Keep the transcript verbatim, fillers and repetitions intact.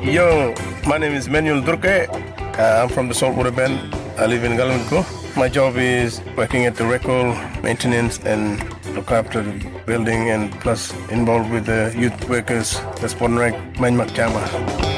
Yo, my name is Manuel Durke. Uh, I'm from the Saltwater Bend. I live in Galunko. My job is working at the record, maintenance, and look after the building, and plus involved with the youth workers, the Sport Rec, Mainmak Jama.